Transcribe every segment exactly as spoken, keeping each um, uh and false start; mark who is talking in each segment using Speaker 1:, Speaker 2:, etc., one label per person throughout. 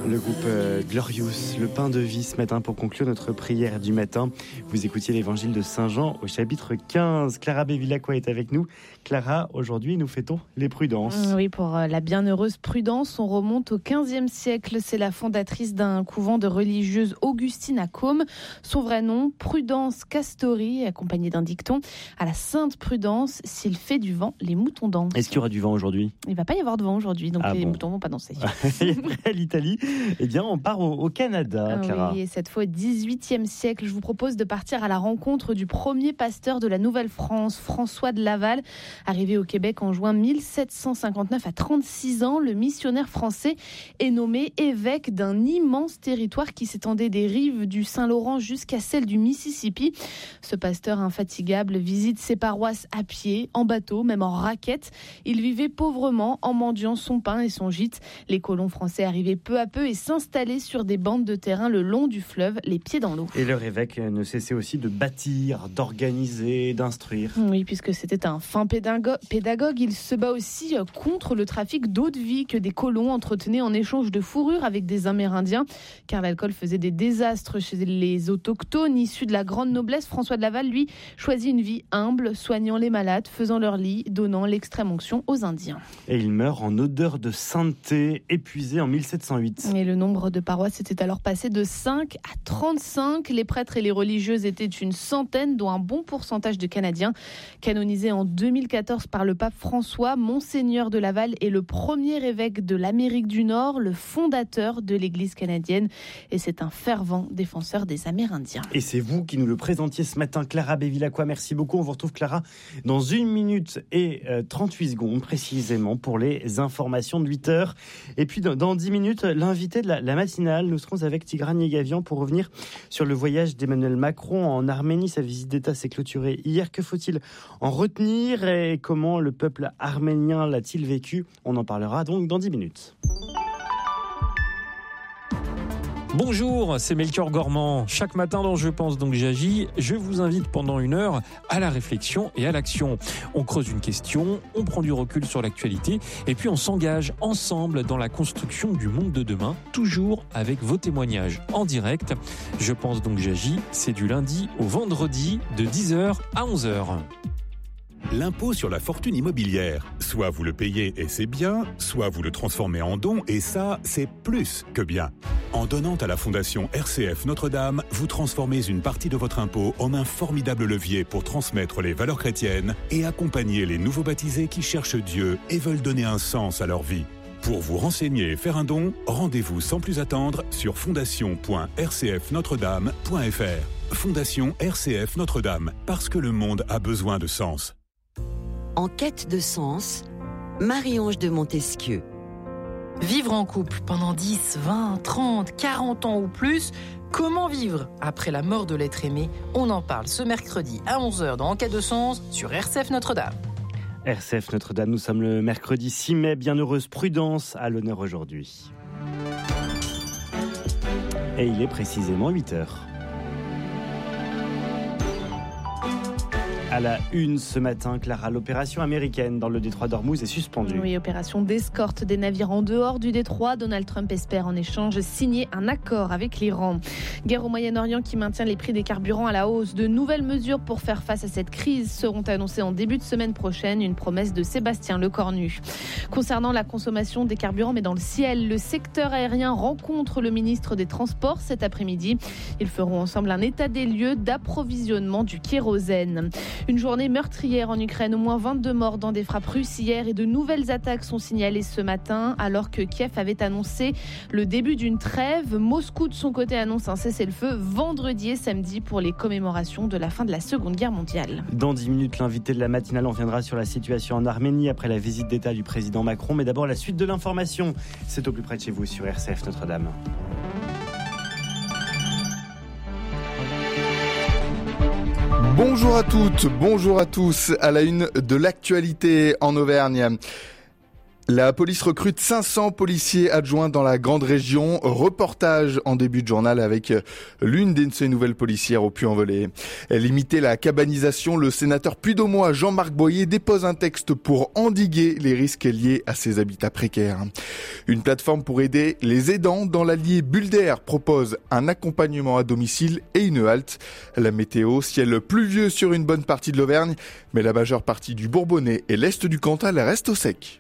Speaker 1: Le groupe euh, Glorious, le pain de vie ce matin pour conclure notre prière du matin. Vous écoutiez l'évangile de Saint Jean au chapitre quinze. Clara Bevilacqua est avec nous. Clara, aujourd'hui nous fêtons les prudences.
Speaker 2: Oui, pour la bienheureuse Prudence, on remonte au quinzième siècle. C'est la fondatrice d'un couvent de religieuses augustines à Côme. Son vrai nom, Prudence Castori, accompagnée d'un dicton. À la Sainte Prudence, s'il fait du vent, les moutons dansent.
Speaker 1: Est-ce qu'il y aura du vent aujourd'hui ?
Speaker 2: Il ne va pas y avoir de vent aujourd'hui, donc ah les bon. moutons ne vont pas danser.
Speaker 1: Et après l'Italie, eh bien, on part au, au Canada, Clara.
Speaker 2: Oui, et cette fois au dix-huitième siècle, je vous propose de partir à la rencontre du premier pasteur de la Nouvelle-France, François de Laval. Arrivé au Québec en juin mille sept cent cinquante-neuf, à trente-six ans, le missionnaire français est nommé évêque d'un immense territoire qui s'étendait des rives du Saint-Laurent jusqu'à celle du Mississippi. Ce pasteur infatigable visite ses paroisses à pied, en bateau, même en raquette. Il vivait pauvrement en mendiant son pain et son gîte. Les colons français arrivaient peu à peu et s'installaient sur des bandes de terrain le long du fleuve, les pieds dans l'eau.
Speaker 1: Et leur évêque ne cessait aussi de bâtir, d'organiser, d'instruire.
Speaker 2: Oui, puisque c'était un fin pédagogue, pédagogue, il se bat aussi contre le trafic d'eau de vie que des colons entretenaient en échange de fourrure avec des Amérindiens, car l'alcool faisait des désastres chez les autochtones issus de la grande noblesse. François de Laval, lui, choisit une vie humble, soignant les malades, faisant leur lit, donnant l'extrême onction aux Indiens.
Speaker 1: Et il meurt en odeur de sainteté, épuisé en mille sept cent huit.
Speaker 2: Et le nombre de paroisses était alors passé de cinq à trente-cinq. Les prêtres et les religieuses étaient une centaine, dont un bon pourcentage de Canadiens. Canonisé en deux mille quatorze par le pape François, Monseigneur de Laval est le premier évêque de l'Amérique du Nord, le fondateur de l'Église canadienne. Et c'est un fervent défenseur des Amérindiens.
Speaker 1: Et c'est vous qui nous le présentiez ce matin, Clara Bevilacqua. Merci beaucoup. On vous retrouve, Clara, dans une minute et trente-huit secondes précisément pour les informations de huit heures. Et puis dans dix minutes, l'invité de la, la matinale, nous serons avec Tigran Yegavian pour revenir sur le voyage d'Emmanuel Macron en Arménie. Sa visite d'État s'est clôturée hier. Que faut-il en retenir et comment le peuple arménien l'a-t-il vécu ? On en parlera donc dans dix minutes.
Speaker 3: Bonjour, c'est Melchior Gormand. Chaque matin dans Je pense donc j'agis, je vous invite pendant une heure à la réflexion et à l'action. On creuse une question, on prend du recul sur l'actualité et puis on s'engage ensemble dans la construction du monde de demain, toujours avec vos témoignages en direct. Je pense donc j'agis, c'est du lundi au vendredi de dix heures à onze heures.
Speaker 4: L'impôt sur la fortune immobilière. Soit vous le payez et c'est bien, soit vous le transformez en don et ça, c'est plus que bien. En donnant à la Fondation R C F Notre-Dame, vous transformez une partie de votre impôt en un formidable levier pour transmettre les valeurs chrétiennes et accompagner les nouveaux baptisés qui cherchent Dieu et veulent donner un sens à leur vie. Pour vous renseigner et faire un don, rendez-vous sans plus attendre sur fondation point r c f notre dame point f r. Fondation R C F Notre-Dame, parce que le monde a besoin de sens.
Speaker 5: En quête de sens, Marie-Ange de Montesquieu.
Speaker 6: Vivre en couple pendant dix, vingt, trente, quarante ans ou plus, comment vivre après la mort de l'être aimé ? On en parle ce mercredi à onze heures dans En quête de sens sur R C F Notre-Dame.
Speaker 1: R C F Notre-Dame, nous sommes le mercredi six mai, bienheureuse Prudence à l'honneur aujourd'hui. Et il est précisément huit heures. À la une ce matin, Clara, l'opération américaine dans le détroit d'Ormuz est suspendue.
Speaker 2: Oui, opération d'escorte des navires en dehors du détroit. Donald Trump espère en échange signer un accord avec l'Iran. Guerre au Moyen-Orient qui maintient les prix des carburants à la hausse. De nouvelles mesures pour faire face à cette crise seront annoncées en début de semaine prochaine. Une promesse de Sébastien Lecornu. Concernant la consommation des carburants, mais dans le ciel, le secteur aérien rencontre le ministre des Transports cet après-midi. Ils feront ensemble un état des lieux d'approvisionnement du kérosène. Une journée meurtrière en Ukraine, au moins vingt-deux morts dans des frappes russes hier et de nouvelles attaques sont signalées ce matin alors que Kiev avait annoncé le début d'une trêve. Moscou de son côté annonce un cessez-le-feu vendredi et samedi pour les commémorations de la fin de la Seconde Guerre mondiale.
Speaker 1: Dans dix minutes, l'invité de la matinale, on reviendra sur la situation en Arménie après la visite d'État du président Macron. Mais d'abord la suite de l'information, c'est au plus près de chez vous sur R C F Notre-Dame.
Speaker 7: Bonjour à toutes, bonjour à tous, à la une de l'actualité en Auvergne. La police recrute cinq cents policiers adjoints dans la grande région. Reportage en début de journal avec l'une de ces nouvelles policières au Puy-en-Velay. Limiter la cabanisation, le sénateur puydômois Jean-Marc Boyer dépose un texte pour endiguer les risques liés à ces habitats précaires. Une plateforme pour aider les aidants dans l'Allier Bulder propose un accompagnement à domicile et une halte. La météo, ciel pluvieux sur une bonne partie de l'Auvergne, mais la majeure partie du Bourbonnais et l'est du Cantal reste au sec.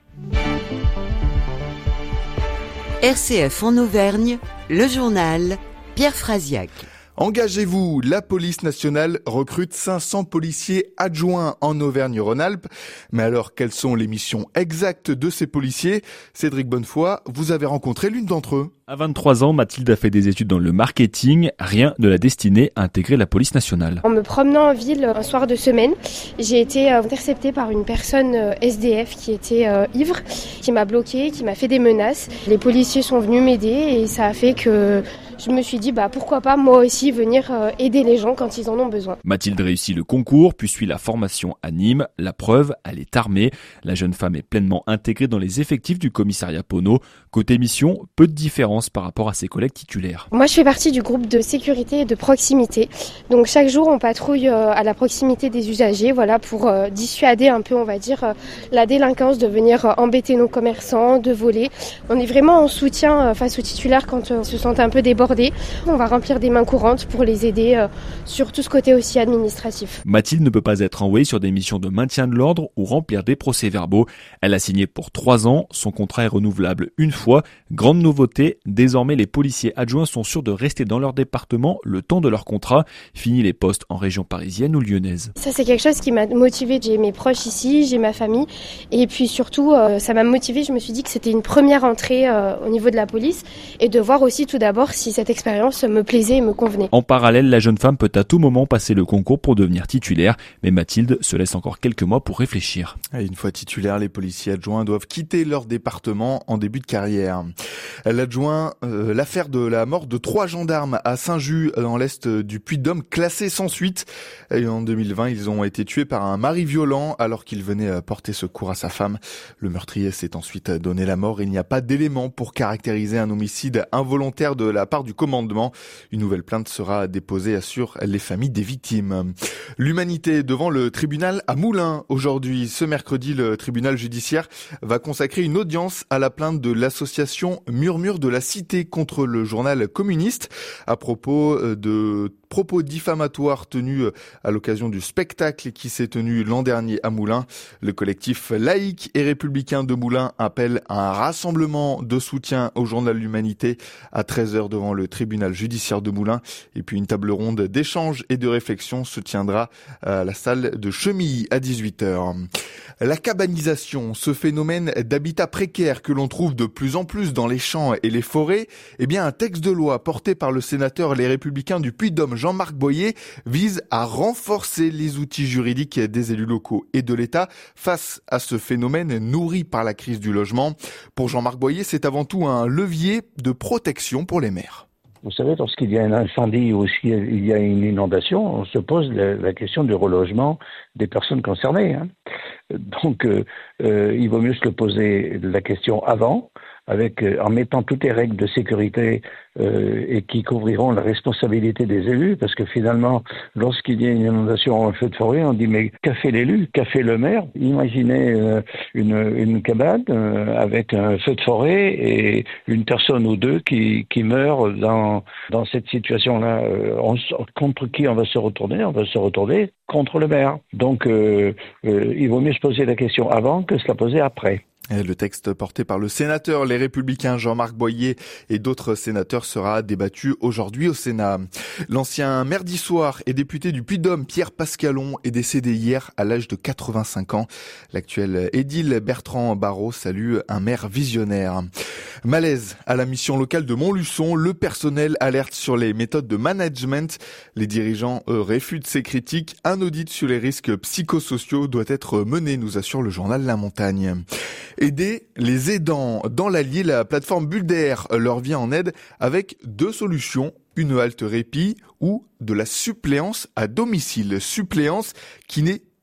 Speaker 5: R C F en Auvergne, le journal Pierre Frasiac.
Speaker 7: Engagez-vous, la police nationale recrute cinq cents policiers adjoints en Auvergne-Rhône-Alpes. Mais alors, quelles sont les missions exactes de ces policiers ? Cédric Bonnefoy, vous avez rencontré l'une d'entre eux.
Speaker 8: À vingt-trois ans, Mathilde a fait des études dans le marketing, rien ne l'a destinée à intégrer la police nationale.
Speaker 9: En me promenant en ville un soir de semaine, j'ai été interceptée par une personne S D F qui était ivre, qui m'a bloquée, qui m'a fait des menaces. Les policiers sont venus m'aider et ça a fait que je me suis dit bah pourquoi pas moi aussi venir aider les gens quand ils en ont besoin.
Speaker 8: Mathilde réussit le concours, puis suit la formation à Nîmes. La preuve, elle est armée. La jeune femme est pleinement intégrée dans les effectifs du commissariat Pono. Côté mission, peu de différence par rapport à ses collègues titulaires.
Speaker 9: Moi je fais partie du groupe de sécurité et de proximité. Donc chaque jour on patrouille à la proximité des usagers, voilà, pour dissuader un peu, on va dire, la délinquance de venir embêter nos commerçants, de voler. On est vraiment en soutien face aux titulaires quand ils se sentent un peu débordés. On va remplir des mains courantes pour les aider sur tout ce côté aussi administratif.
Speaker 8: Mathilde ne peut pas être envoyée sur des missions de maintien de l'ordre ou remplir des procès-verbaux. Elle a signé pour trois ans. Son contrat est renouvelable une fois. Grande nouveauté, désormais les policiers adjoints sont sûrs de rester dans leur département le temps de leur contrat. Fini les postes en région parisienne ou lyonnaise.
Speaker 9: Ça c'est quelque chose qui m'a motivée. J'ai mes proches ici, j'ai ma famille et puis surtout euh, ça m'a motivée. Je me suis dit que c'était une première entrée euh, au niveau de la police et de voir aussi tout d'abord si cette expérience me plaisait et me convenait.
Speaker 8: En parallèle, la jeune femme peut à tout moment passer le concours pour devenir titulaire, mais Mathilde se laisse encore quelques mois pour réfléchir.
Speaker 7: Et une fois titulaires, les policiers adjoints doivent quitter leur département en début de carrière. L'adjoint, euh, l'affaire de la mort de trois gendarmes à Saint-Just dans l'est du Puy-de-Dôme, classée sans suite. Et en deux mille vingt, ils ont été tués par un mari violent alors qu'il venait porter secours à sa femme. Le meurtrier s'est ensuite donné la mort. Il n'y a pas d'éléments pour caractériser un homicide involontaire de la part du commandement. Une nouvelle plainte sera déposée, assurent les familles des victimes. L'humanité devant le tribunal à Moulins. Aujourd'hui, ce mercredi, le tribunal judiciaire va consacrer une audience à la plainte de l'association Murmure de la Cité contre le journal communiste à propos de propos diffamatoires tenus à l'occasion du spectacle qui s'est tenu l'an dernier à Moulins. Le collectif laïque et républicain de Moulins appelle à un rassemblement de soutien au journal L'Humanité à treize heures devant le tribunal judiciaire de Moulins. Et puis une table ronde d'échange et de réflexion se tiendra à la salle de Chemilly à dix-huit heures. La cabanisation, ce phénomène d'habitat précaire que l'on trouve de plus en plus dans les champs et les forêts, eh bien un texte de loi porté par le sénateur Les Républicains du Puy-de-Dôme Jean-Marc Boyer vise à renforcer les outils juridiques des élus locaux et de l'État face à ce phénomène nourri par la crise du logement. Pour Jean-Marc Boyer, c'est avant tout un levier de protection pour les maires.
Speaker 10: Vous savez, lorsqu'il y a un incendie ou s'il y a une inondation, on se pose la, la question du relogement des personnes concernées. Hein. Donc, euh, euh, il vaut mieux se le poser la question avant, avec euh, en mettant toutes les règles de sécurité euh, et qui couvriront la responsabilité des élus, parce que finalement, lorsqu'il y a une inondation ou un feu de forêt, on dit mais qu'a fait l'élu, qu'a fait le maire ? Imaginez euh, une, une cabane euh, avec un feu de forêt et une personne ou deux qui, qui meurent dans, dans cette situation-là. Euh, on, contre qui on va se retourner ? On va se retourner contre le maire. Donc, euh, euh, il vaut mieux se poser la question avant que se la poser après.
Speaker 7: Le texte porté par le sénateur Les Républicains Jean-Marc Boyer et d'autres sénateurs sera débattu aujourd'hui au Sénat. L'ancien maire d'Issoire et député du Puy-de-Dôme Pierre Pascalon est décédé hier à l'âge de quatre-vingt-cinq ans. L'actuel édile Bertrand Barrault salue un maire visionnaire. Malaise à la mission locale de Montluçon, le personnel alerte sur les méthodes de management. Les dirigeants eux, réfutent ces critiques. Un audit sur les risques psychosociaux doit être mené, nous assure le journal La Montagne. Aider les aidants. Dans l'Allier, la plateforme Bulder leur vient en aide avec deux solutions. Une halte répit ou de la suppléance à domicile. Suppléance qui n'est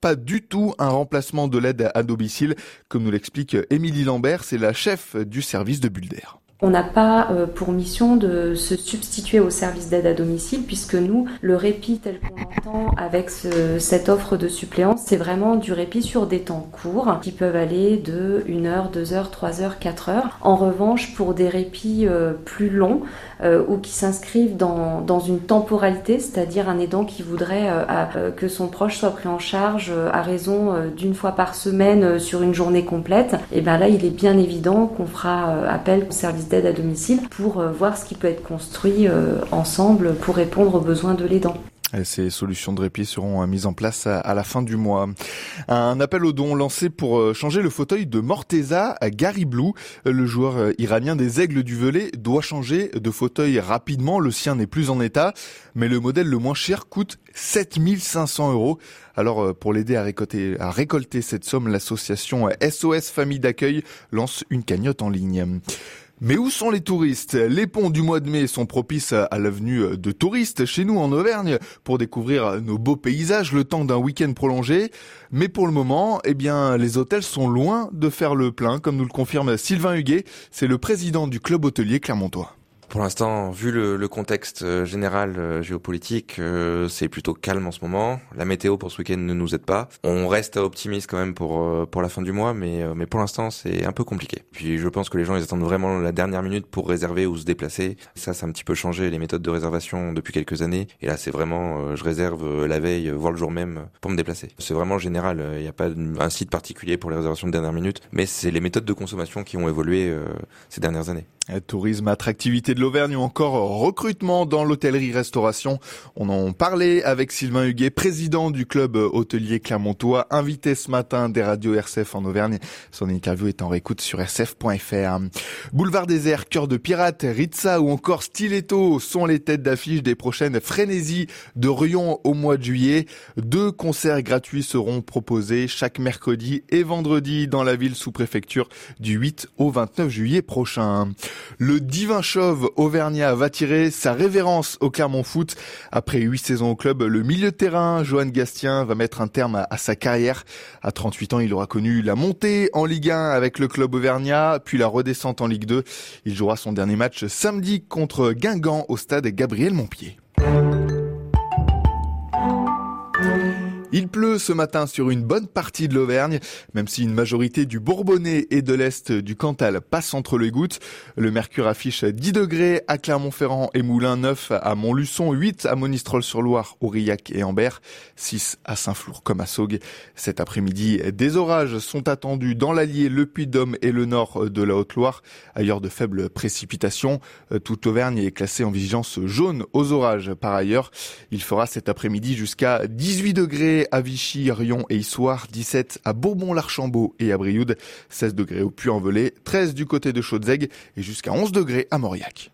Speaker 7: pas du tout un remplacement de l'aide à domicile, comme nous l'explique Émilie Lambert, c'est la chef du service de Bulder.
Speaker 11: On n'a pas euh, pour mission de se substituer au service d'aide à domicile puisque nous, le répit tel qu'on l'entend avec ce, cette offre de suppléance, c'est vraiment du répit sur des temps courts qui peuvent aller de une heure, deux heures, trois heures, quatre heures. En revanche, pour des répits euh, plus longs euh, ou qui s'inscrivent dans, dans une temporalité, c'est-à-dire un aidant qui voudrait euh, à, euh, que son proche soit pris en charge euh, à raison euh, d'une fois par semaine euh, sur une journée complète, et bien là, il est bien évident qu'on fera euh, appel au service d'aide à domicile pour euh, voir ce qui peut être construit euh, ensemble pour répondre aux besoins de l'aidant.
Speaker 7: Ces solutions de répit seront mises en place à la fin du mois. Un appel aux dons lancé pour changer le fauteuil de Morteza à Gary Blue. Le joueur iranien des Aigles du Velay doit changer de fauteuil rapidement. Le sien n'est plus en état, mais le modèle le moins cher coûte sept mille cinq cents euros. Alors, pour l'aider à récolter, à récolter cette somme, l'association S O S Famille d'accueil lance une cagnotte en ligne. Mais où sont les touristes ? Les ponts du mois de mai sont propices à la venue de touristes chez nous en Auvergne pour découvrir nos beaux paysages le temps d'un week-end prolongé. Mais pour le moment, eh bien, les hôtels sont loin de faire le plein, comme nous le confirme Sylvain Huguet. C'est le président du club hôtelier clermontois.
Speaker 12: Pour l'instant, vu le, le contexte général euh, géopolitique, euh, c'est plutôt calme en ce moment. La météo pour ce week-end ne nous aide pas. On reste optimiste quand même pour euh, pour la fin du mois, mais euh, mais pour l'instant, c'est un peu compliqué. Puis je pense que les gens ils attendent vraiment la dernière minute pour réserver ou se déplacer. Ça, ça a un petit peu changé les méthodes de réservation depuis quelques années. Et là, c'est vraiment, euh, je réserve la veille, voire le jour même, pour me déplacer. C'est vraiment général. Il n'y a pas un site particulier pour les réservations de dernière minute, mais c'est les méthodes de consommation qui ont évolué euh, ces dernières années.
Speaker 7: Tourisme, attractivité de l'Auvergne ou encore recrutement dans l'hôtellerie-restauration. On en parlait avec Sylvain Huguet, président du club hôtelier clermontois, invité ce matin des radios R C F en Auvergne. Son interview est en réécoute sur r c f point f r. Boulevard Désert, Cœur de Pirate, Ritza ou encore Stiletto sont les têtes d'affiche des prochaines Frénésies de Rion au mois de juillet. Deux concerts gratuits seront proposés chaque mercredi et vendredi dans la ville sous-préfecture du huit au vingt-neuf juillet prochain. Le divin chauve auvergnat va tirer sa révérence au Clermont Foot. Après huit saisons au club, le milieu de terrain, Johan Gastien, va mettre un terme à, à sa carrière. À trente-huit ans, il aura connu la montée en Ligue un avec le club auvergnat, puis la redescente en Ligue deux. Il jouera son dernier match samedi contre Guingamp au stade Gabriel Montpied. Il pleut ce matin sur une bonne partie de l'Auvergne, même si une majorité du Bourbonnais et de l'Est du Cantal passe entre les gouttes. Le mercure affiche dix degrés à Clermont-Ferrand et Moulins, neuf à Montluçon, huit à Monistrol-sur-Loire, Aurillac et Ambert, six à Saint-Flour comme à Saugues. Cet après-midi, des orages sont attendus dans l'Allier, le Puy-de-Dôme et le nord de la Haute-Loire. Ailleurs, de faibles précipitations. Toute l'Auvergne est classée en vigilance jaune aux orages. Par ailleurs, il fera cet après-midi jusqu'à dix-huit degrés à Vichy, Rion et Issoire, dix-sept à Bourbon-l'Archambault et à Brioude, seize degrés au Puy-en-Velay, treize du côté de Chaudzègue et jusqu'à onze degrés à Mauriac.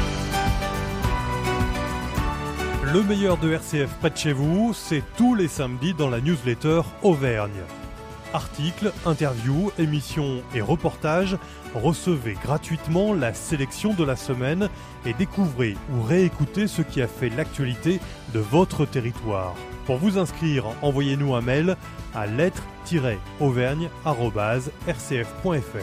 Speaker 13: Le meilleur de R C F près de chez vous, c'est tous les samedis dans la newsletter Auvergne. Articles, interviews, émissions et reportages, recevez gratuitement la sélection de la semaine et découvrez ou réécoutez ce qui a fait l'actualité de votre territoire. Pour vous inscrire, envoyez-nous un mail à lettres tiret auvergne arobase r c f point f r.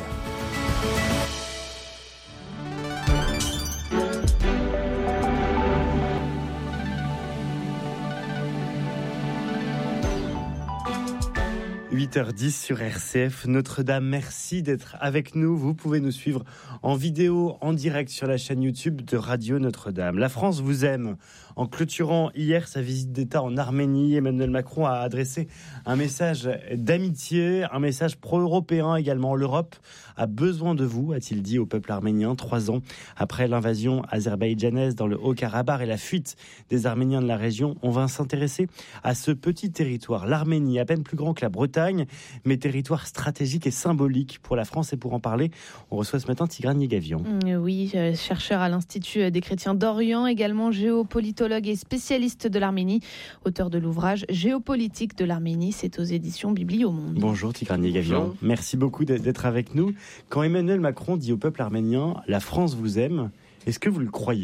Speaker 1: huit heures dix sur R C F Notre-Dame. Merci d'être avec nous. Vous pouvez nous suivre en vidéo, en direct sur la chaîne YouTube de Radio Notre-Dame. La France vous aime. En clôturant hier sa visite d'État en Arménie, Emmanuel Macron a adressé un message d'amitié, un message pro-européen également. L'Europe a besoin de vous, a-t-il dit au peuple arménien, trois ans après l'invasion azerbaïdjanaise dans le Haut-Karabakh et la fuite des Arméniens de la région. On va s'intéresser à ce petit territoire, l'Arménie, à peine plus grand que la Bretagne, mais territoire stratégique et symbolique pour la France. Et pour en parler, on reçoit ce matin Tigrane Yegavian.
Speaker 2: Oui, chercheur à l'Institut des chrétiens d'Orient, également géopolitologue et spécialiste de l'Arménie, auteur de l'ouvrage Géopolitique de l'Arménie, c'est aux éditions Bibliomonde.
Speaker 1: Bonjour Tigrane Yegavian, merci beaucoup d'être avec nous. Quand Emmanuel Macron dit au peuple arménien « La France vous aime », est-ce que vous le croyez ?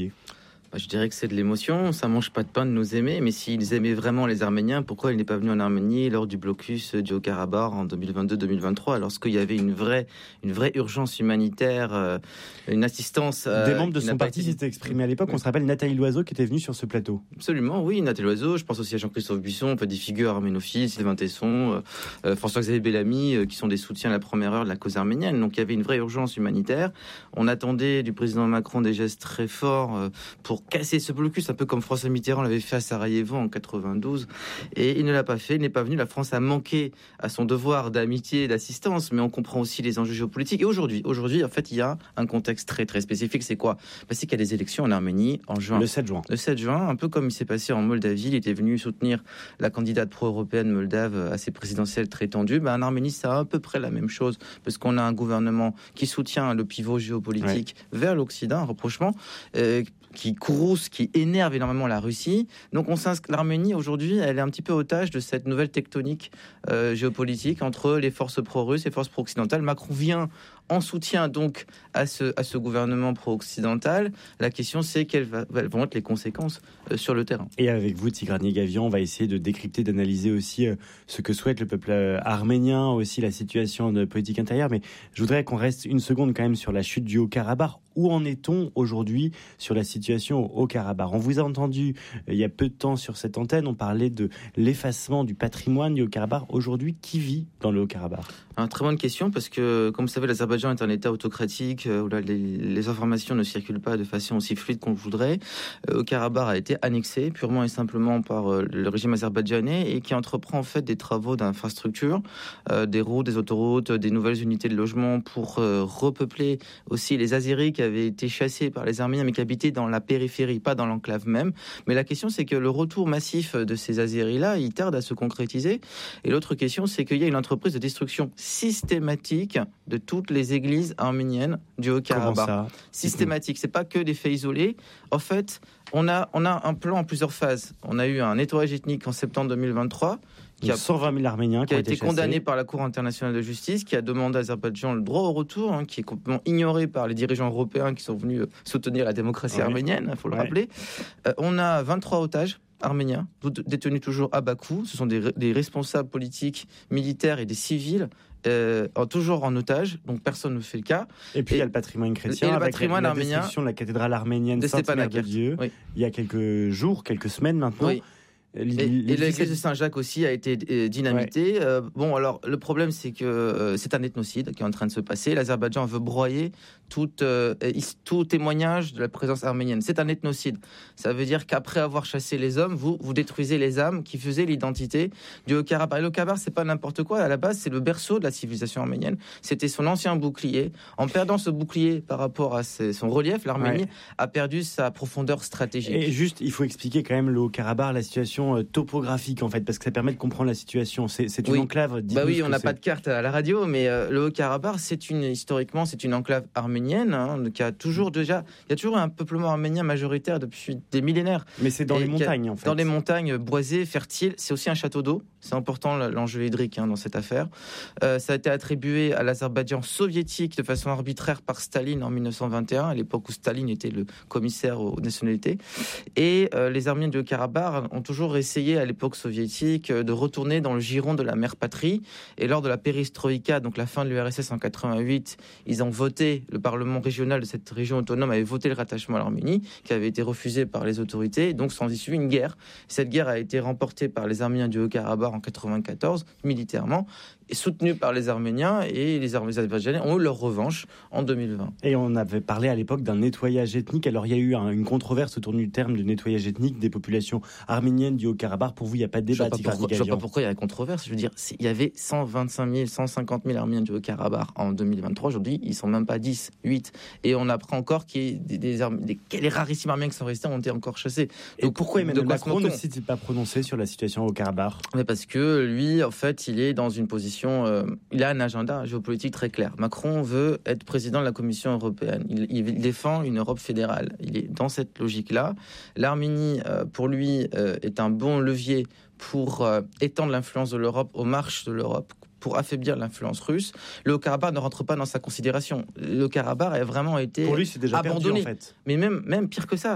Speaker 14: Bah, je dirais que c'est de l'émotion, ça mange pas de pain de nous aimer, mais s'ils aimaient vraiment les Arméniens, pourquoi il n'est pas venu en Arménie lors du blocus du Haut-Karabakh en deux mille vingt-deux deux mille vingt-trois, lorsqu'il y avait une vraie, une vraie urgence humanitaire, euh, une assistance... Euh,
Speaker 1: Des membres de son parti été... s'étaient exprimés à l'époque, on se rappelle Nathalie Loiseau qui était venue sur ce plateau.
Speaker 14: Absolument, oui, Nathalie Loiseau, je pense aussi à Jean-Christophe Buisson, on fait des figures arménophiles, Sylvain Tesson, euh, François-Xavier Bellamy, euh, qui sont des soutiens à la première heure de la cause arménienne, donc il y avait une vraie urgence humanitaire. On attendait du président Macron des gestes très forts euh, pour casser ce blocus, un peu comme François Mitterrand l'avait fait à Sarajevo en quatre-vingt-douze, et il ne l'a pas fait, il n'est pas venu. La France a manqué à son devoir d'amitié et d'assistance, mais on comprend aussi les enjeux géopolitiques. Et aujourd'hui, aujourd'hui, en fait, il y a un contexte très très spécifique. C'est quoi ? Ben, c'est qu'il y a des élections en Arménie en juin.
Speaker 1: Le sept juin.
Speaker 14: Le sept juin, un peu comme il s'est passé en Moldavie. Il était venu soutenir la candidate pro-européenne moldave à ses présidentielles très tendues. Ben, en Arménie, c'est à peu près la même chose, parce qu'on a un gouvernement qui soutient le pivot géopolitique ouais. vers l'Occident, un rapprochement, euh, qui courrouce, qui énerve énormément la Russie. Donc on s'inscrit, l'Arménie aujourd'hui, elle est un petit peu otage de cette nouvelle tectonique euh, géopolitique entre les forces pro-russes et les forces pro-occidentales. Macron vient en soutien donc à ce, à ce gouvernement pro-occidental. La question, c'est quelles vont être les conséquences euh, sur le terrain.
Speaker 1: Et avec vous, Tigrani Gavian, on va essayer de décrypter, d'analyser aussi euh, ce que souhaite le peuple euh, arménien, aussi la situation de politique intérieure. Mais je voudrais qu'on reste une seconde quand même sur la chute du Haut-Karabakh. Où en est-on aujourd'hui sur la situation au Haut-Karabakh ? On vous a entendu euh, il y a peu de temps sur cette antenne, on parlait de l'effacement du patrimoine du Haut-Karabakh. Aujourd'hui, qui vit dans le Haut-Karabakh ?
Speaker 14: Un très bonne question, parce que, comme vous savez, l'Azerbaïdjan est un État autocratique où là, les, les informations ne circulent pas de façon aussi fluide qu'on le voudrait. Le Haut-Karabakh a été annexé purement et simplement par euh, le régime azerbaïdjanais et qui entreprend en fait des travaux d'infrastructure, euh, des routes, des autoroutes, des nouvelles unités de logement pour euh, repeupler aussi les Azéris qui avaient été chassés par les Arméniens mais qui habitaient dans la périphérie, pas dans l'enclave même. Mais la question, c'est que le retour massif de ces Azéris-là, il tarde à se concrétiser. Et l'autre question, c'est qu'il y a une entreprise de destruction systématique de toutes les églises arméniennes du Haut-Karabakh. Systématique, c'est pas que des faits isolés. En fait, on a, on a un plan en plusieurs phases. On a eu un nettoyage ethnique en septembre deux mille vingt-trois.
Speaker 1: Qui a, cent vingt mille Arméniens
Speaker 14: qui a
Speaker 1: été,
Speaker 14: été condamné par la Cour internationale de justice, qui a demandé à Azerbaïdjan le droit au retour, hein, qui est complètement ignoré par les dirigeants européens qui sont venus soutenir la démocratie ouais. arménienne, il faut le ouais. rappeler. Euh, on a vingt-trois otages arméniens, détenus toujours à Bakou. Ce sont des, des responsables politiques, militaires et des civils. Euh, toujours en otage, donc personne ne fait le cas.
Speaker 1: Et puis et, il y a le patrimoine chrétien, et le avec patrimoine la, la arménien, destruction de la cathédrale arménienne de Sainte-Mère de Dieu, oui. il y a quelques jours, quelques semaines maintenant.
Speaker 14: Oui. Et, et l'église de Saint-Jacques aussi a été euh, dynamitée. Ouais. Euh, bon, alors le problème, c'est que euh, c'est un ethnocide qui est en train de se passer. L'Azerbaïdjan veut broyer tout, euh, tout témoignage de la présence arménienne. C'est un ethnocide. Ça veut dire qu'après avoir chassé les hommes, vous, vous détruisez les âmes qui faisaient l'identité du Haut-Karabakh. Et le Haut-Karabakh, c'est pas n'importe quoi. À la base, c'est le berceau de la civilisation arménienne. C'était son ancien bouclier. En perdant ce bouclier par rapport à ses, son relief, l'Arménie ouais. a perdu sa profondeur stratégique.
Speaker 1: Et juste, il faut expliquer quand même le Haut-Karabakh, la situation topographique en fait, parce que ça permet de comprendre la situation. C'est, c'est une
Speaker 14: oui.
Speaker 1: enclave.
Speaker 14: Bah oui, on n'a
Speaker 1: c'est...
Speaker 14: pas de carte à la radio, mais euh, le Haut-Karabakh, c'est une historiquement, c'est une enclave arménienne hein, qui a toujours déjà, il y a toujours un peuplement arménien majoritaire depuis des millénaires.
Speaker 1: Mais c'est dans Et les montagnes a, en fait.
Speaker 14: Dans les montagnes boisées, fertiles. C'est aussi un château d'eau. C'est important l'enjeu hydrique hein, dans cette affaire. Euh, ça a été attribué à l'Azerbaïdjan soviétique de façon arbitraire par Staline en mille neuf cent vingt et un, à l'époque où Staline était le commissaire aux nationalités. Et euh, les Arméniens du Haut-Karabakh ont toujours essayé à l'époque soviétique de retourner dans le giron de la mère patrie. Et lors de la perestroïka, donc la fin de l'U R S S en quatre-vingt-huit, ils ont voté, le Parlement régional de cette région autonome avait voté le rattachement à l'Arménie, qui avait été refusé par les autorités. Donc s'en est suivi une guerre. Cette guerre a été remportée par les Arméniens du Haut-Karabakh en quatre-vingt-quatorze, militairement, et soutenue par les Arméniens, et les Azerbaïdjanais ont eu leur revanche en deux mille vingt.
Speaker 1: Et on avait parlé à l'époque d'un nettoyage ethnique. Alors il y a eu un, une controverse autour du terme de nettoyage ethnique des populations arméniennes du Haut-Karabakh. Pour vous, il n'y a pas de débat.
Speaker 14: Je ne vois pas pourquoi il y a une controverse. Je veux dire, il y avait cent vingt-cinq mille, cent cinquante mille Arméniens du Haut-Karabakh en deux mille vingt-trois. Aujourd'hui, ils ne sont même pas dix, huit. Et on apprend encore qu'il y a des, des, des, des les rarissimes Arméniens qui sont restés ont été encore chassés.
Speaker 1: Donc, et pourquoi Emmanuel Macron ne s'est pas prononcé sur la situation au Haut-Karabakh ?
Speaker 14: Mais parce que lui, en fait, il est dans une position... Euh, il a un agenda géopolitique très clair. Macron veut être président de la Commission européenne. Il, il défend une Europe fédérale. Il est dans cette logique-là. L'Arménie, euh, pour lui, euh, est un bon levier pour euh, étendre l'influence de l'Europe aux marches de l'Europe, pour affaiblir l'influence russe. Le Haut-Karabakh ne rentre pas dans sa considération. Le Haut-Karabakh a vraiment été
Speaker 1: pour lui, c'est déjà
Speaker 14: abandonné.
Speaker 1: Perdu, en fait.
Speaker 14: Mais même, même pire que ça.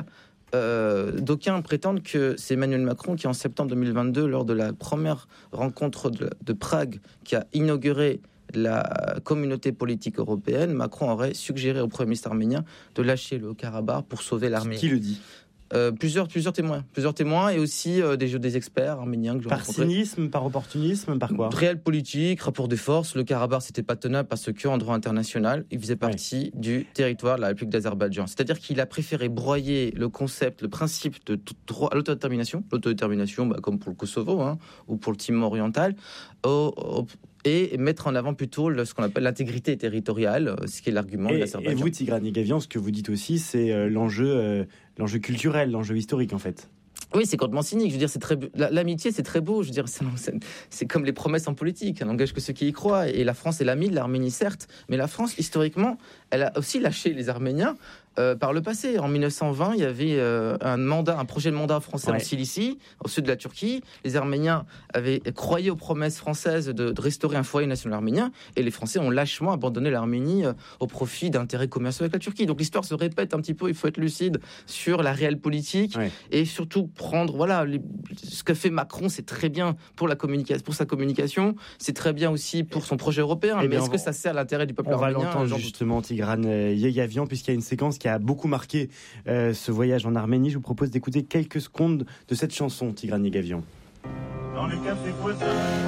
Speaker 14: Euh, d'aucuns prétendent que c'est Emmanuel Macron qui, en septembre deux mille vingt-deux, lors de la première rencontre de, de Prague, qui a inauguré la communauté politique européenne, Macron aurait suggéré au Premier ministre arménien de lâcher le Haut-Karabakh pour sauver l'Arménie.
Speaker 1: Qui le dit ?
Speaker 14: Euh, plusieurs, plusieurs témoins, plusieurs témoins et aussi euh, des, des experts arméniens que j'ai
Speaker 1: rencontrés. Par cynisme, par opportunisme, par quoi ?
Speaker 14: Réel politique, rapport de force. Le Karabakh, c'était pas tenable parce que en droit international, il faisait partie ouais. du territoire de la République d'Azerbaïdjan. C'est-à-dire qu'il a préféré broyer le concept, le principe de tout droit à l'autodétermination, l'autodétermination, bah, comme pour le Kosovo hein, ou pour le Timor oriental, au, au, et mettre en avant plutôt le, ce qu'on appelle l'intégrité territoriale, ce qui est l'argument
Speaker 1: et,
Speaker 14: de l'Azerbaïdjan.
Speaker 1: Et vous, Tigran Yegavian, ce que vous dites aussi, c'est euh, l'enjeu, euh, l'enjeu culturel, l'enjeu historique en fait.
Speaker 14: Oui, c'est complètement cynique. Je veux dire, c'est très l'amitié, c'est très beau. Je veux dire, c'est, c'est comme les promesses en politique. Elle n'engage que ceux qui y croient. Et la France est l'amie de l'Arménie, certes, mais la France, historiquement, elle a aussi lâché les Arméniens. Euh, par le passé, en mille neuf cent vingt, il y avait euh, un mandat, un projet de mandat français ouais. en Cilicie, au sud de la Turquie. Les Arméniens avaient croyé aux promesses françaises de, de restaurer un foyer national arménien, et les Français ont lâchement abandonné l'Arménie euh, au profit d'intérêts commerciaux avec la Turquie. Donc l'histoire se répète un petit peu. Il faut être lucide sur la réelle politique ouais. et surtout prendre, voilà, les, ce que fait Macron, c'est très bien pour la communication, pour sa communication, c'est très bien aussi pour son projet européen. Et mais est-ce que ça sert l'intérêt du peuple
Speaker 1: on
Speaker 14: arménien ?
Speaker 1: On va l'entendre genre... justement, Tigran Yegavian, puisqu'il y a une séquence qui a beaucoup marqué euh, ce voyage en Arménie. Je vous propose d'écouter quelques secondes de cette chanson, Tigran Yegavian. Dans le café voisin,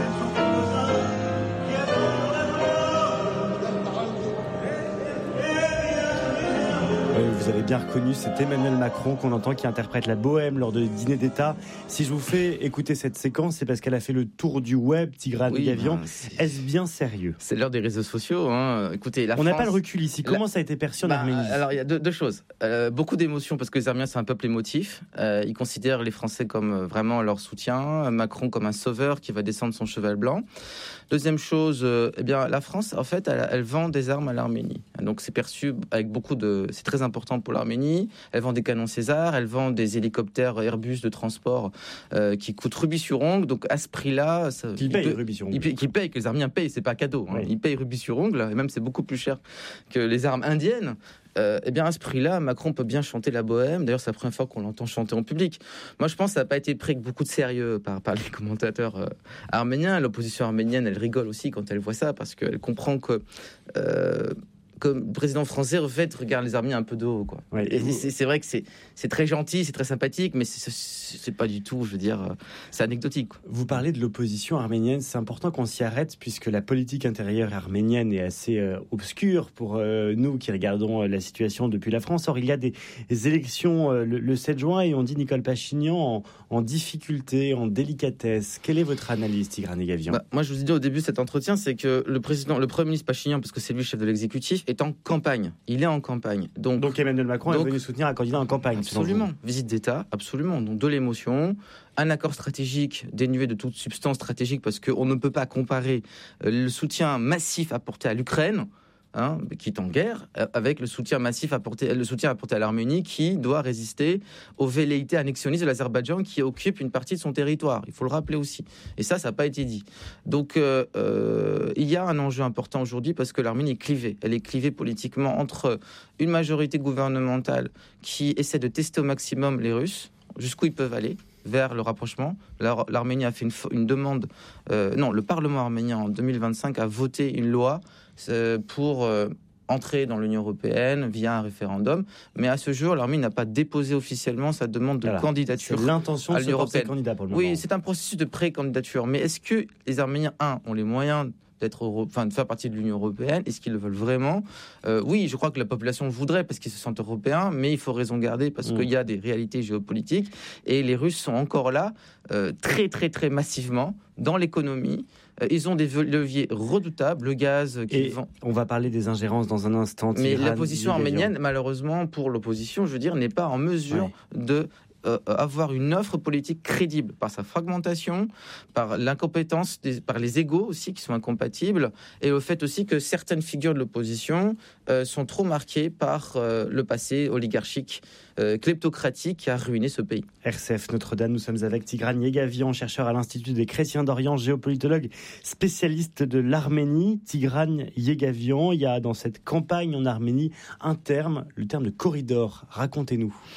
Speaker 1: vous avez bien reconnu, c'est Emmanuel Macron qu'on entend qui interprète la bohème lors de dîner d'État. Si je vous fais écouter cette séquence, c'est parce qu'elle a fait le tour du web, Tigran oui, Yegavian. Ben, Est-ce bien sérieux ?
Speaker 14: C'est l'heure des réseaux sociaux. Hein. Écoutez, la
Speaker 1: On
Speaker 14: France...
Speaker 1: n'a pas le recul ici. Comment la... ça a été perçu en ben, Arménie ?
Speaker 14: Alors, il y a deux, deux choses. Euh, beaucoup d'émotions parce que les Arméniens, c'est un peuple émotif. Euh, ils considèrent les Français comme vraiment leur soutien. Macron comme un sauveur qui va descendre son cheval blanc. Deuxième chose, euh, eh bien, la France, en fait, elle, elle vend des armes à l'Arménie. Donc, c'est perçu avec beaucoup de... C'est très important pour l'Arménie. Elle vend des canons César, elle vend des hélicoptères Airbus de transport euh, qui coûtent rubis sur ongle. Donc à ce prix-là, ça,
Speaker 1: qui paye rubis sur ongle,
Speaker 14: qui paye, que les Arméniens payent, c'est pas cadeau. Hein. Oui. Ils payent rubis sur ongle, et même c'est beaucoup plus cher que les armes indiennes. Euh, eh bien, à ce prix-là, Macron peut bien chanter la bohème. D'ailleurs, c'est la première fois qu'on l'entend chanter en public. Moi, je pense que ça n'a pas été pris avec beaucoup de sérieux par, par les commentateurs euh, arméniens. L'opposition arménienne, elle rigole aussi quand elle voit ça, parce qu'elle comprend que... Euh, comme le président français, en fait, regarde les Arméniens un peu de haut, quoi. Ouais, et vous... c'est, c'est vrai que c'est, c'est très gentil, c'est très sympathique, mais c'est, c'est, c'est pas du tout, je veux dire, c'est anecdotique, quoi.
Speaker 1: Vous parlez de l'opposition arménienne, c'est important qu'on s'y arrête, puisque la politique intérieure arménienne est assez euh, obscure pour euh, nous qui regardons euh, la situation depuis la France. Or, il y a des, des élections euh, le, le sept juin, et on dit Nicole Pachinian en, en difficulté, en délicatesse. Quelle est votre analyse, Tigran Yegavian ?
Speaker 14: Bah, moi, je vous ai dit au début de cet entretien, c'est que le président, le Premier ministre Pachinian, parce que c'est lui le chef de l'exécutif, est en campagne. Il est en campagne. Donc,
Speaker 1: donc Emmanuel Macron donc, est venu soutenir un candidat en campagne.
Speaker 14: Absolument. Visite d'État, absolument. Donc de l'émotion, un accord stratégique dénué de toute substance stratégique, parce qu'on ne peut pas comparer le soutien massif apporté à l'Ukraine, hein, qui est en guerre, avec le soutien massif apporté, le soutien apporté à l'Arménie, qui doit résister aux velléités annexionnistes de l'Azerbaïdjan, qui occupe une partie de son territoire. Il faut le rappeler aussi. Et ça, ça n'a pas été dit. Donc, euh, euh, il y a un enjeu important aujourd'hui, parce que l'Arménie est clivée. Elle est clivée politiquement entre une majorité gouvernementale qui essaie de tester au maximum les Russes, jusqu'où ils peuvent aller, vers le rapprochement. L'Ar- L'Arménie a fait une, une demande... Euh, non, le Parlement arménien, en deux mille vingt-cinq, a voté une loi euh, pour euh, entrer dans l'Union européenne via un référendum. Mais à ce jour, l'Arménie n'a pas déposé officiellement sa demande de voilà. candidature
Speaker 1: c'est l'intention
Speaker 14: à
Speaker 1: de
Speaker 14: l'Union
Speaker 1: se
Speaker 14: européenne.
Speaker 1: Candidat pour le moment.
Speaker 14: Oui, c'est un processus de pré-candidature. Mais est-ce que les Arméniens, un, ont les moyens d'être, euro... enfin, de faire partie de l'Union européenne? Est-ce qu'ils le veulent vraiment? euh, Oui, je crois que la population le voudrait parce qu'ils se sentent européens, mais il faut raison garder parce mmh. qu'il y a des réalités géopolitiques et les Russes sont encore là, euh, très très très massivement dans l'économie. Euh, ils ont des leviers redoutables, le gaz qu'ils vendent.
Speaker 1: On va parler des ingérences dans un instant.
Speaker 14: Mais la position arménienne, malheureusement pour l'opposition, je veux dire, n'est pas en mesure ouais. de Euh, avoir une offre politique crédible par sa fragmentation, par l'incompétence, des, par les égos aussi qui sont incompatibles, et le fait aussi que certaines figures de l'opposition euh, sont trop marquées par euh, le passé oligarchique, euh, kleptocratique qui a ruiné ce pays.
Speaker 1: R C F Notre-Dame, nous sommes avec Tigran Yegavian, chercheur à l'Institut des Chrétiens d'Orient, géopolitologue, spécialiste de l'Arménie. Tigran Yegavian, il y a dans cette campagne en Arménie un terme, le terme de corridor. Racontez-nous.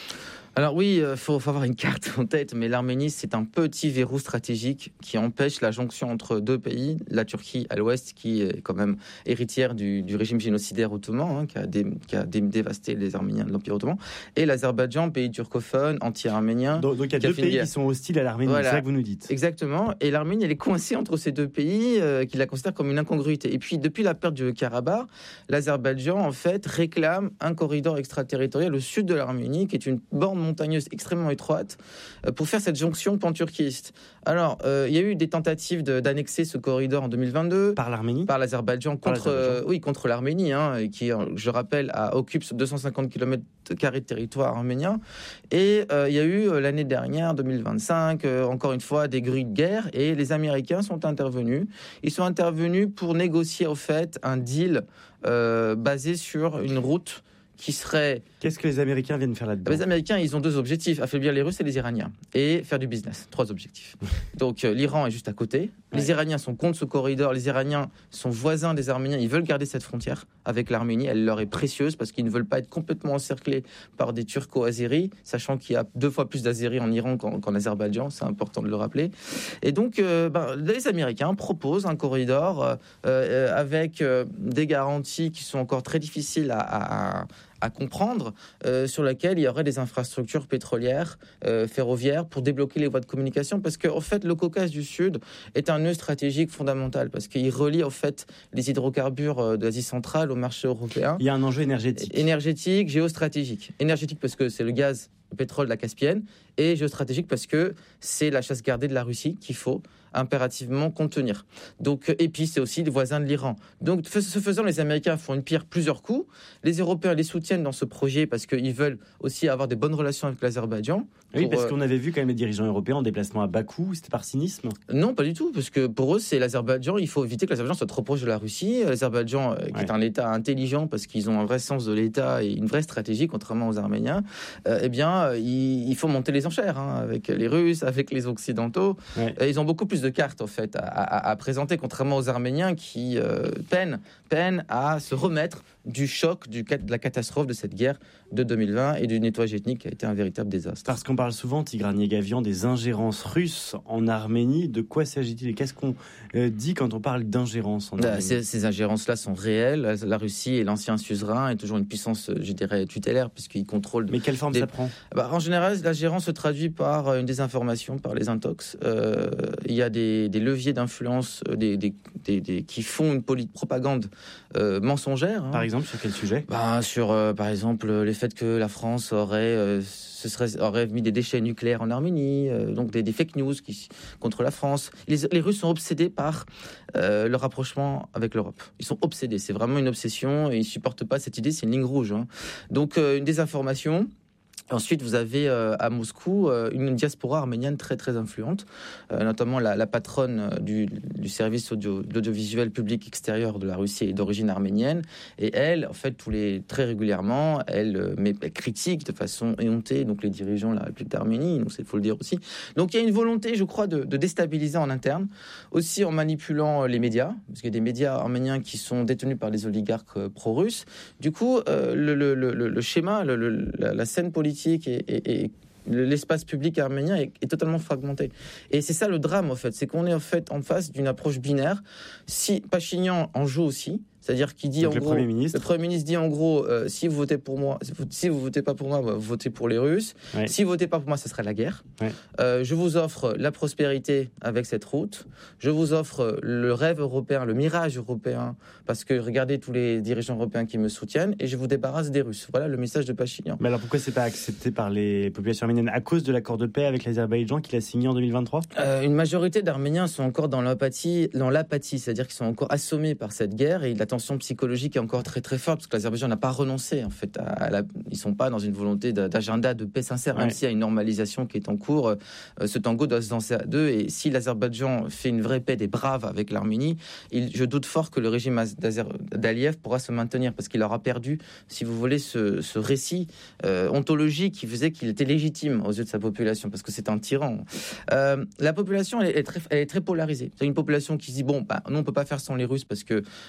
Speaker 14: Alors oui, il euh, faut, faut avoir une carte en tête, mais l'Arménie, c'est un petit verrou stratégique qui empêche la jonction entre deux pays, la Turquie à l'ouest, qui est quand même héritière du, du régime génocidaire ottoman, hein, qui a, dé, qui a dé, dévasté les Arméniens de l'Empire ottoman, et l'Azerbaïdjan, pays turcophone, anti-arménien.
Speaker 1: Donc, donc il y a deux pays guerre. qui sont hostiles à l'Arménie, voilà. C'est ça que vous nous dites.
Speaker 14: Exactement, et l'Arménie, elle est coincée entre ces deux pays, euh, qui la considèrent comme une incongruité. Et puis, depuis la perte du Karabakh, l'Azerbaïdjan, en fait, réclame un corridor extraterritorial au sud de l'Arménie, qui est une borne montagneuse extrêmement étroite, euh, pour faire cette jonction pan-turquiste. Alors, euh, il y a eu des tentatives de, d'annexer ce corridor en deux mille vingt-deux.
Speaker 1: Par l'Arménie ?
Speaker 14: Par l'Azerbaïdjan,
Speaker 1: Par
Speaker 14: contre,
Speaker 1: l'Azerbaïdjan.
Speaker 14: Euh, oui, contre l'Arménie, hein, qui, je rappelle, a, occupe deux cent cinquante kilomètres carrés de territoire arménien. Et euh, il y a eu, euh, l'année dernière, deux mille vingt-cinq, euh, encore une fois, des grues de guerre, et les Américains sont intervenus. Ils sont intervenus pour négocier, au fait, un deal euh, basé sur une route qui serait...
Speaker 1: Qu'est-ce que les Américains viennent faire là-dedans ?
Speaker 14: Les Américains, ils ont deux objectifs, affaiblir les Russes et les Iraniens, et faire du business. Trois objectifs. Donc euh, l'Iran est juste à côté. Les ouais. Iraniens sont contre ce corridor. Les Iraniens sont voisins des Arméniens. Ils veulent garder cette frontière avec l'Arménie. Elle leur est précieuse parce qu'ils ne veulent pas être complètement encerclés par des Turco-Azéris, sachant qu'il y a deux fois plus d'Azéris en Iran qu'en, qu'en Azerbaïdjan. C'est important de le rappeler. Et donc, euh, ben, les Américains proposent un corridor euh, euh, avec euh, des garanties qui sont encore très difficiles à... à, à à comprendre, euh, sur laquelle il y aurait des infrastructures pétrolières, euh, ferroviaires, pour débloquer les voies de communication, parce qu'en fait, le Caucase du Sud est un nœud stratégique fondamental, parce qu'il relie, en fait, les hydrocarbures d'Asie centrale au marché européen.
Speaker 1: Il y a un enjeu énergétique.
Speaker 14: Énergétique, géostratégique. Énergétique parce que c'est le gaz, le pétrole de la Caspienne, et géostratégique parce que c'est la chasse gardée de la Russie qu'il faut impérativement contenir. Donc, et puis, c'est aussi les voisins de l'Iran. Donc, ce faisant, les Américains font une pierre plusieurs coups. Les Européens les soutiennent dans ce projet parce qu'ils veulent aussi avoir des bonnes relations avec l'Azerbaïdjan.
Speaker 1: Oui, parce euh... qu'on avait vu quand même les dirigeants européens en déplacement à Bakou. C'était par cynisme ?
Speaker 14: Non, pas du tout. Parce que pour eux, c'est l'Azerbaïdjan. Il faut éviter que l'Azerbaïdjan soit trop proche de la Russie. L'Azerbaïdjan, euh, qui ouais. est un État intelligent parce qu'ils ont un vrai sens de l'État et une vraie stratégie, contrairement aux Arméniens, euh, eh bien, euh, il, il faut monter les enchères hein, avec les Russes, avec les Occidentaux. Ouais. Euh, ils ont beaucoup plus de cartes, en fait, à, à, à présenter, contrairement aux Arméniens qui euh, peinent, peinent à se remettre du choc, du, de la catastrophe de cette guerre de deux mille vingt et du nettoyage ethnique qui a été un véritable désastre.
Speaker 1: Parce qu'on parle souvent, Tigran Yegavian, des ingérences russes en Arménie. De quoi s'agit-il et qu'est-ce qu'on euh, dit quand on parle d'ingérence en Arménie ?
Speaker 14: Bah, ces, ces ingérences-là sont réelles. La, la Russie et l'ancien suzerain est toujours une puissance, je dirais, tutélaire, puisqu'il contrôle...
Speaker 1: Mais quelle forme
Speaker 14: des...
Speaker 1: ça prend ?
Speaker 14: Bah, en général, l'ingérence se traduit par une désinformation, par les intox. Euh, il y a des, des leviers d'influence des, des, des, des, qui font une polit- propagande euh, mensongère. Hein.
Speaker 1: Par exemple, sur quel sujet ?
Speaker 14: Bah, sur, euh, par exemple, les faits que la France aurait, euh, ce serait, aurait mis des déchets nucléaires en Arménie, euh, donc des, des fake news qui, contre la France. Les, les Russes sont obsédés par euh, le rapprochement avec l'Europe. Ils sont obsédés, c'est vraiment une obsession et ils supportent pas cette idée, c'est une ligne rouge. Hein. Donc euh, une désinformation. Ensuite, vous avez euh, à Moscou euh, une diaspora arménienne très très influente, euh, notamment la, la patronne du, du service audio, de l'audiovisuel public extérieur de la Russie est d'origine arménienne. Et elle, en fait, tous les très régulièrement, elle, euh, mais, elle critique de façon éhontée donc les dirigeants de la République d'Arménie. Donc il faut le dire aussi. Donc il y a une volonté, je crois, de, de déstabiliser en interne, aussi en manipulant les médias, parce qu'il y a des médias arméniens qui sont détenus par des oligarques pro-russes. Du coup, euh, le, le, le, le schéma, le, le, la, la scène politique Et, et, et l'espace public arménien est, est totalement fragmenté. Et c'est ça le drame, en fait. C'est qu'on est, en fait, en face d'une approche binaire. Si Pachinian en joue aussi, c'est-à-dire qu'il dit
Speaker 1: donc
Speaker 14: en
Speaker 1: le
Speaker 14: gros,
Speaker 1: Premier ministre.
Speaker 14: le Premier ministre dit en gros, euh, si vous votez pour moi, si vous votez pas pour moi, bah, vous votez pour les Russes. Ouais. Si vous votez pas pour moi, ça serait la guerre. Ouais. Euh, je vous offre la prospérité avec cette route. Je vous offre le rêve européen, le mirage européen, parce que regardez tous les dirigeants européens qui me soutiennent, et je vous débarrasse des Russes. Voilà le message de Pachinian.
Speaker 1: Mais alors pourquoi c'est pas accepté par les populations arméniennes à cause de l'accord de paix avec l'Azerbaïdjan qu'il a signé en deux mille vingt-trois ?
Speaker 14: euh, Une majorité d'Arméniens sont encore dans l'apathie, dans l'apathie, c'est-à-dire qu'ils sont encore assommés par cette guerre et la tension psychologique est encore très très forte parce que l'Azerbaïdjan n'a pas renoncé en fait. À, à la, ils sont pas dans une volonté d'agenda de paix sincère, ouais. Même s'il y a une normalisation qui est en cours. Euh, ce tango doit se danser à deux et si l'Azerbaïdjan fait une vraie paix des braves avec l'Arménie, il, je doute fort que le régime d'Aliyev pourra se maintenir parce qu'il aura perdu, si vous voulez, ce, ce récit euh, ontologique qui faisait qu'il était légitime aux yeux de sa population parce que c'est un tyran. Euh, la population elle est, elle est, très, elle est très polarisée. C'est une population qui se dit bon, bah, nous on peut pas faire sans les Russes parce que euh, le gars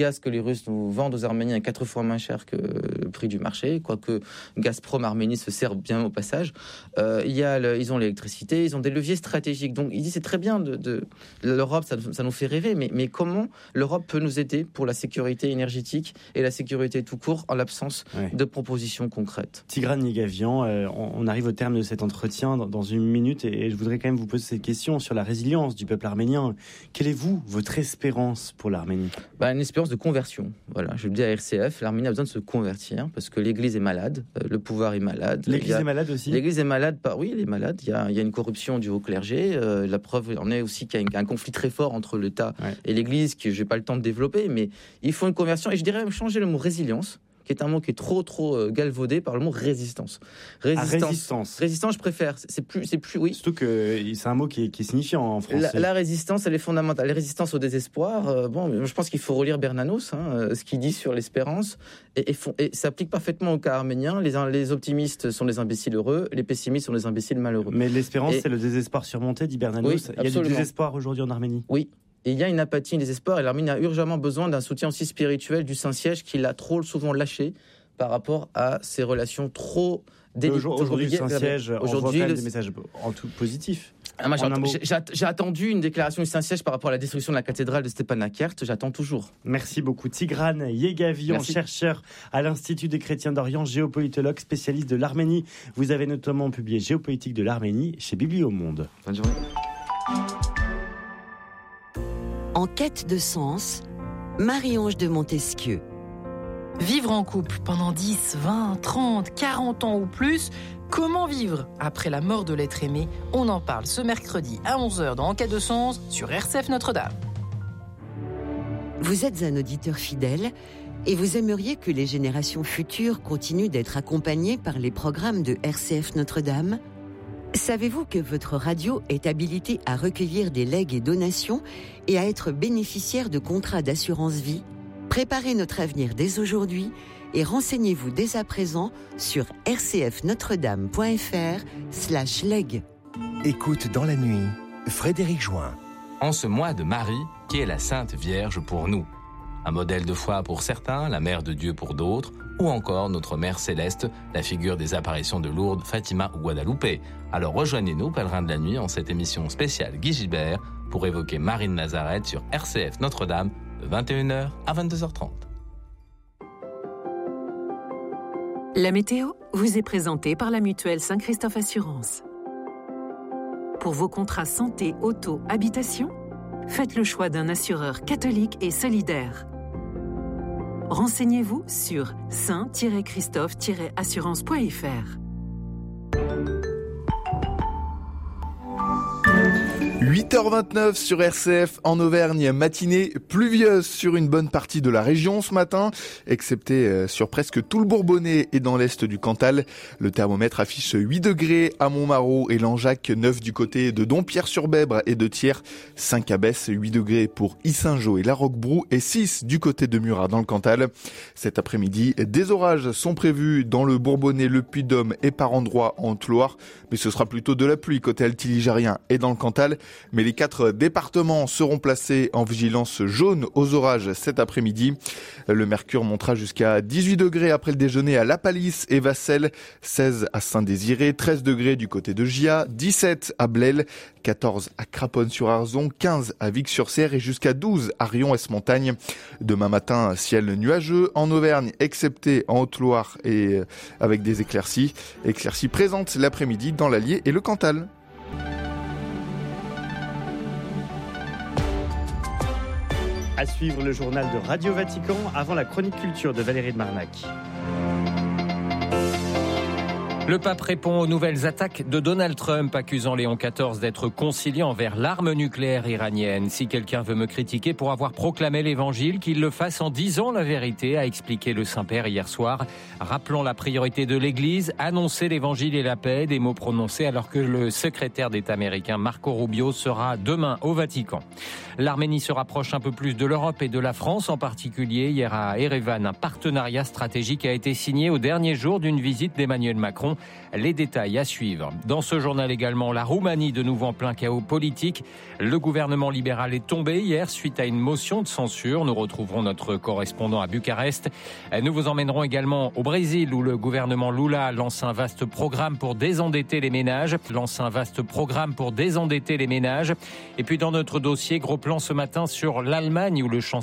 Speaker 14: gaz que les Russes nous vendent aux Arméniens est quatre fois moins cher que le prix du marché, quoique Gazprom Arménie se sert bien au passage. Euh, il y a le, ils ont l'électricité, ils ont des leviers stratégiques. Donc il dit c'est très bien de, de l'Europe, ça, ça nous fait rêver, mais, mais comment l'Europe peut nous aider pour la sécurité énergétique et la sécurité tout court en l'absence ouais. de propositions concrètes.
Speaker 1: Tigran Yegavian, euh, on, on arrive au terme de cet entretien dans, dans une minute et, et je voudrais quand même vous poser cette question sur la résilience du peuple arménien. Quelle est, vous, votre espérance pour l'Arménie ?
Speaker 14: Bah, une espérance de conversion. Voilà, je le dis à R C F, l'Arménie a besoin de se convertir parce que l'Église est malade, euh, le pouvoir est malade.
Speaker 1: L'Église
Speaker 14: a...
Speaker 1: est malade aussi ?
Speaker 14: L'Église est malade, bah, oui, elle est malade. Il y a, il y a une corruption du haut clergé. Euh, la preuve en est aussi qu'il y a un, un conflit très fort entre l'État ouais. et l'Église que je n'ai pas le temps de développer, mais il faut une conversion. Et je dirais même changer le mot résilience, qui est un mot qui est trop trop euh, galvaudé par le mot résistance.
Speaker 1: Résistance. Ah, résistance.
Speaker 14: Résistance, je préfère. C'est plus, c'est plus, oui.
Speaker 1: Surtout que c'est un mot qui est, qui est signifiant en français.
Speaker 14: La, la résistance, elle est fondamentale. La résistance au désespoir. Euh, bon, je pense qu'il faut relire Bernanos, hein, ce qu'il dit sur l'espérance, et, et, font, et ça s'applique parfaitement au cas arménien. Les, les optimistes sont des imbéciles heureux, les pessimistes sont des imbéciles malheureux.
Speaker 1: Mais l'espérance,
Speaker 14: et...
Speaker 1: c'est le désespoir surmonté, dit Bernanos.
Speaker 14: Oui,
Speaker 1: il y a du désespoir aujourd'hui en Arménie.
Speaker 14: Oui. Et il y a une apathie, un désespoir, et l'Arménie a urgemment besoin d'un soutien aussi spirituel du Saint-Siège qui l'a trop souvent lâché par rapport à ces relations trop délicates.
Speaker 1: Aujourd'hui, le Saint-Siège envoie quand même le... des messages en tout positifs.
Speaker 14: Ah, moi, j'ai, j'ai, j'ai attendu une déclaration du Saint-Siège par rapport à la destruction de la cathédrale de Stepanakert. J'attends toujours.
Speaker 1: Merci beaucoup. Tigran Yegavian, Merci. chercheur à l'Institut des chrétiens d'Orient, géopolitologue, spécialiste de l'Arménie. Vous avez notamment publié Géopolitique de l'Arménie chez Bibliomonde.
Speaker 14: Bonne journée.
Speaker 5: En quête de sens, Marie-Ange de Montesquieu.
Speaker 6: Vivre en couple pendant dix, vingt, trente, quarante ans ou plus, comment vivre après la mort de l'être aimé ? On en parle ce mercredi à onze heures dans En quête de sens sur R C F Notre-Dame.
Speaker 5: Vous êtes un auditeur fidèle et vous aimeriez que les générations futures continuent d'être accompagnées par les programmes de R C F Notre-Dame ? Savez-vous que votre radio est habilitée à recueillir des legs et donations et à être bénéficiaire de contrats d'assurance vie ? Préparez notre avenir dès aujourd'hui et renseignez-vous dès à présent sur rcfnotredame.fr slash leg.
Speaker 15: Écoute dans la nuit, Frédéric Join.
Speaker 16: En ce mois de Marie, qui est la Sainte Vierge pour nous. Un modèle de foi pour certains, la Mère de Dieu pour d'autres, ou encore notre Mère Céleste, la figure des apparitions de Lourdes, Fatima ou Guadalupe. Alors rejoignez-nous, pèlerins de la nuit, en cette émission spéciale Guy Gilbert, pour évoquer Marie de Nazareth sur R C F Notre-Dame, de vingt et une heures à vingt-deux heures trente.
Speaker 17: La météo vous est présentée par la mutuelle Saint-Christophe Assurance. Pour vos contrats santé, auto, habitation, faites le choix d'un assureur catholique et solidaire. Renseignez-vous sur saint tiret christophe tiret assurance point f r.
Speaker 7: huit heures vingt-neuf sur R C F en Auvergne, matinée pluvieuse sur une bonne partie de la région ce matin, excepté sur presque tout le Bourbonnais et dans l'est du Cantal. Le thermomètre affiche huit degrés à Montmarault et Langeac, neuf du côté de Dompierre-sur-Bèbre et de Thiers, cinq à Besse, huit degrés pour Yssingeaux et La Roquebrou et six du côté de Murat dans le Cantal. Cet après-midi, des orages sont prévus dans le Bourbonnais, le Puy-de-Dôme et par endroits en Haute-Loire, mais ce sera plutôt de la pluie côté altiligérien et dans le Cantal. Mais les quatre départements seront placés en vigilance jaune aux orages cet après-midi. Le mercure montera jusqu'à dix-huit degrés après le déjeuner à La Palisse et Vassel, seize à Saint-Désiré, treize degrés du côté de Gia, dix-sept à Blel, quatorze à Craponne-sur-Arzon, quinze à Vic-sur-Cère et jusqu'à douze à Rion-Esmontagne. Demain matin, ciel nuageux en Auvergne, excepté en Haute-Loire et avec des éclaircies. Éclaircies présentes l'après-midi dans l'Allier et le Cantal.
Speaker 1: À suivre le journal de Radio Vatican avant la chronique culture de Valérie de Marnac.
Speaker 18: Le pape répond aux nouvelles attaques de Donald Trump, accusant Léon quatorze d'être conciliant envers l'arme nucléaire iranienne. Si quelqu'un veut me critiquer pour avoir proclamé l'évangile, qu'il le fasse en disant la vérité, a expliqué le Saint-Père hier soir. Rappelons la priorité de l'Église, annoncer l'évangile et la paix, des mots prononcés alors que le secrétaire d'État américain Marco Rubio sera demain au Vatican. L'Arménie se rapproche un peu plus de l'Europe et de la France en particulier. Hier à Erevan, un partenariat stratégique a été signé au dernier jour d'une visite d'Emmanuel Macron. l'élection. Les détails à suivre. Dans ce journal également, la Roumanie de nouveau en plein chaos politique. Le gouvernement libéral est tombé hier suite à une motion de censure. Nous retrouverons notre correspondant à Bucarest. Nous vous emmènerons également au Brésil où le gouvernement Lula lance un vaste programme pour désendetter les ménages. Lance un vaste programme pour désendetter les ménages. Et puis dans notre dossier, gros plan ce matin sur l'Allemagne où le chancelier